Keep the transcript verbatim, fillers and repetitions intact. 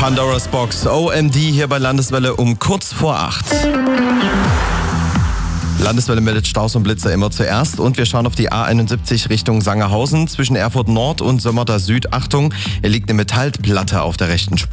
Pandora's Box, O M D hier bei Landeswelle um kurz vor acht. Landeswelle meldet Staus und Blitzer immer zuerst und wir schauen auf die A einundsiebzig Richtung Sangerhausen zwischen Erfurt Nord und Sömmerda Süd. Achtung, hier liegt eine Metallplatte auf der rechten Spur.